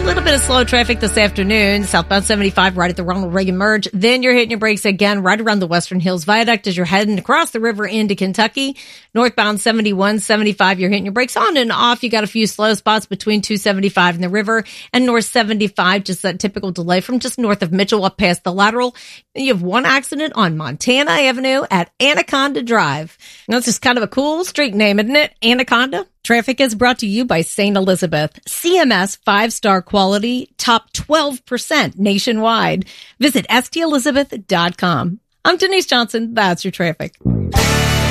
little bit of slow traffic this afternoon. Southbound 75 right at the Ronald Reagan merge. Then you're hitting your brakes again right around the Western Hills Viaduct as you're heading across the river into Kentucky. Northbound 71, 75, you're hitting your brakes on and off. You got a few slow spots between 275 and the river, and North 75, just that typical delay from just north of Mitchell up past the lateral. Then you have one accident on Montana Avenue at Anaconda Drive. That's just kind of a cool street name, isn't it? Anaconda. Traffic is brought to you by St. Elizabeth. CMS 5-star quality, top 12% nationwide. Visit stelizabeth.com. I'm Denise Johnson. That's your traffic.